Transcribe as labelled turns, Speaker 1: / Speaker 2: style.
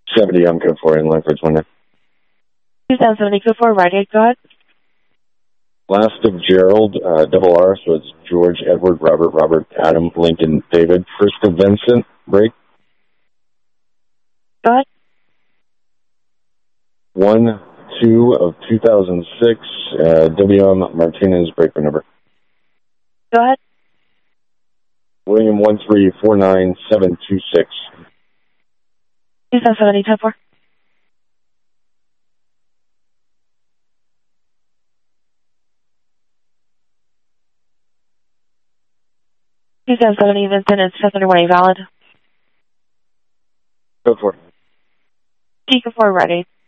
Speaker 1: 70 on code 4 in Langford's window.
Speaker 2: 2070 code 4, right 8, go ahead.
Speaker 1: Last of Gerald, double R, so it's George, Edward, Robert, Adam, Lincoln, David. First of Vincent, break.
Speaker 2: Go ahead.
Speaker 1: 1-2 of 2006, WM Martinez, break number.
Speaker 2: Go ahead.
Speaker 1: William 1349726.
Speaker 2: 2070 code 4. Vincent, it's 7 valid.
Speaker 1: Code 4.
Speaker 2: Code 4, ready.